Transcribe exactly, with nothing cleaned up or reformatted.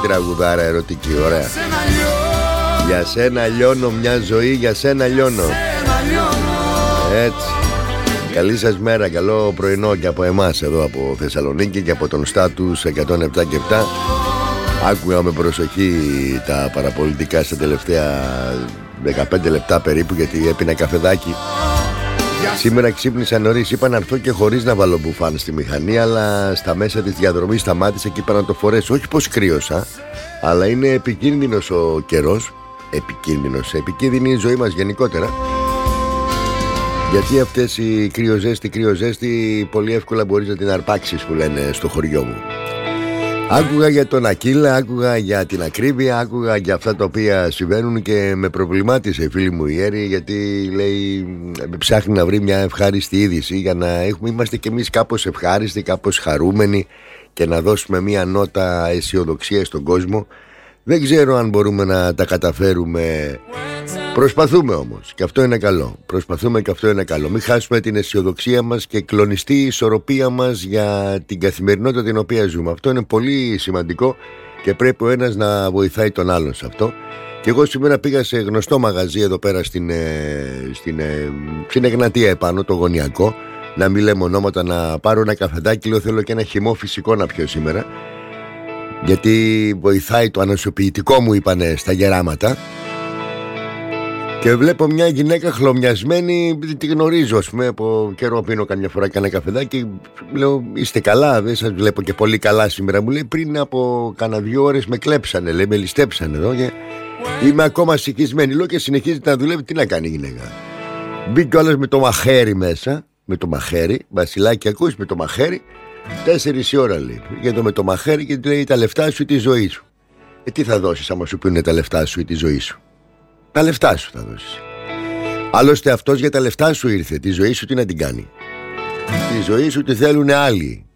τραγουδάρα ερωτική, ωραία. Για σένα λιώνω μια ζωή, για σένα λιώνω. Έτσι. Καλή σας μέρα, καλό πρωινό και από εμάς εδώ από Θεσσαλονίκη και από τον Στάτους εκατόν επτά και επτά. Άκουγα με προσοχή τα παραπολιτικά στα τελευταία δεκαπέντε λεπτά περίπου, γιατί έπινα καφεδάκι. Σήμερα ξύπνησα νωρίς, είπα να έρθω και χωρίς να βάλω μπουφάν στη μηχανή, αλλά στα μέσα της διαδρομής σταμάτησα και είπα να το φορέσω. Όχι πως κρύωσα, αλλά είναι επικίνδυνος ο καιρός. Επικίνδυνος, επικίνδυνη η ζωή μας γενικότερα. Γιατί αυτές οι κρυοζέστη, κρυοζέστη πολύ εύκολα μπορείς να την αρπάξεις, που λένε στο χωριό μου. Άκουγα για τον Ακύλα, άκουγα για την ακρίβεια, άκουγα για αυτά τα οποία συμβαίνουν και με προβλημάτισε η φίλη μου η Έρη, γιατί λέει ψάχνει να βρει μια ευχάριστη είδηση για να έχουμε, είμαστε κι εμείς κάπως ευχάριστοι, κάπως χαρούμενοι και να δώσουμε μια νότα αισιοδοξία στον κόσμο. Δεν ξέρω αν μπορούμε να τα καταφέρουμε. Προσπαθούμε όμως, και αυτό είναι καλό. Προσπαθούμε και αυτό είναι καλό. Μην χάσουμε την αισιοδοξία μας και κλονιστεί η ισορροπία μας για την καθημερινότητα την οποία ζούμε. Αυτό είναι πολύ σημαντικό και πρέπει ο ένας να βοηθάει τον άλλον σε αυτό. Και εγώ σήμερα πήγα σε γνωστό μαγαζί εδώ πέρα στην, στην, στην Εγνατία επάνω, το γωνιακό. Να μην λέμε ονόματα, να πάρω ένα καφεδάκι. Λέω θέλω και ένα χυμό φυσικό να πιω σήμερα, γιατί βοηθάει το ανοσοποιητικό, μου είπανε στα γεράματα. Και βλέπω μια γυναίκα χλωμιασμένη, τη γνωρίζω, ας πούμε, από καιρό πίνω καμιά φορά κανένα καφεδάκι. Λέω, είστε καλά, δεν σας βλέπω και πολύ καλά σήμερα. Μου λέει, πριν από κάνα δύο ώρες με κλέψανε, λέει, με ληστέψανε εδώ και είμαι ακόμα συγχυσμένη. Λέω και συνεχίζεται να δουλεύει, τι να κάνει η γυναίκα. Μπήκε όλες με το μαχαίρι μέσα, με το μαχαίρι, Βασιλάκι, ακούς, με το μαχαίρι. Τέσσερις η ώρα λέει. Πήγαινε με το μαχαίρι και του λέει, τα λεφτά σου ή τη ζωή σου. Ε, τι θα δώσεις άμα σου πούνε τα λεφτά σου ή τη ζωή σου? Τα λεφτά σου θα δώσεις. Άλλωστε αυτός για τα λεφτά σου ήρθε. Τη ζωή σου τι να την κάνει? Τη ζωή σου τη θέλουν άλλοι.